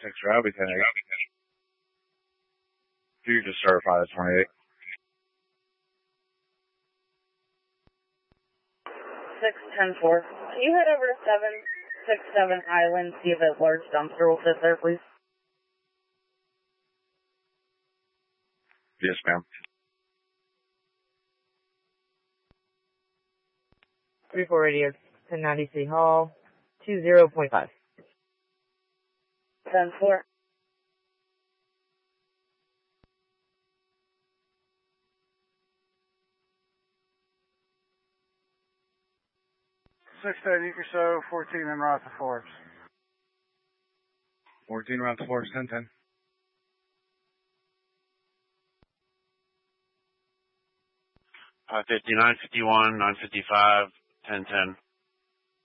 6 Robbie 10 8. You just certified at 28. 610-4. Can you head over to 767 Island, see if a large dumpster will fit there, please? Yes, ma'am. 34 radio, 1090 City Hall, 20.5. 10-4. or so, 14 en route to Forbes. 14 route to Forbes, 1010. $550, 951, 955, 1010.